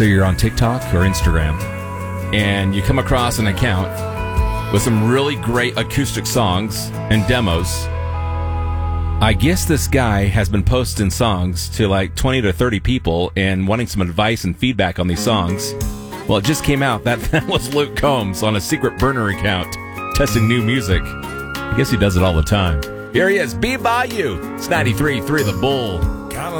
So you're on TikTok or Instagram, and you come across an account with some really great acoustic songs and demos. I guess this guy has been posting songs to like 20 to 30 people and wanting some advice and feedback on these songs. Well, it just came out that was Luke Combs on a secret burner account testing new music. I guess he does it all the time. Here he is, Be By You. It's 93.3 The Bull.